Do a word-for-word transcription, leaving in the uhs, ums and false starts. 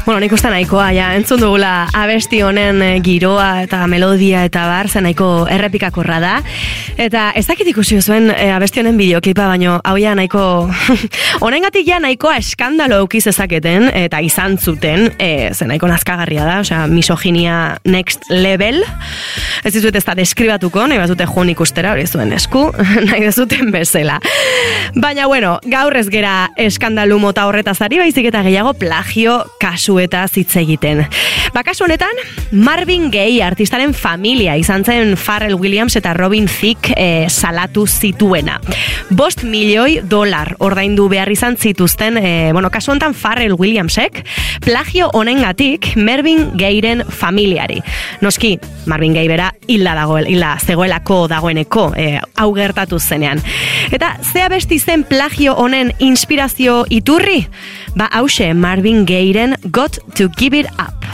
Bueno, nik uste nahikoa, ja, entzun dugula abesti honen giroa eta melodia eta bar, zen nahiko errepikakorra da. Eta ez dakit ikusi zuen e, abesti honen bideoklipa, baino hau ja nahiko... honengatik ja nahikoa eskandalo eukiz ezaketen, eta izan zuten, e, zen nahiko nazkagarria da, osea, misoginia next level. Ez dizuet ez da deskribatuko, nahi bazute joan ikustera, hori zuen esku, nahi dezuten bezala. Baina, bueno, gaur ez gera eskandalu mota horretaz ari, baizik eta gehiago plagio kasu eta hitz egiten. Ba, kasu honetan, Marvin Gaye artistaren familia izan zen Pharrell Williams eta Robin Thicke e, salatu zituena. Bost milioi dolar ordaindu behar izan zituzten, e, bueno, kasu honetan Pharrell Williamsek, plagio honengatik Marvin Gayeren familiari. Noski, Marvin Gaye bera hila dagoel, hila zegoelako dagoeneko, e, hau gertatu zenean. Eta zea besti zen plagio honen inspirazio iturri? Ba, hause Marvin Gayeren Got to Give It Up.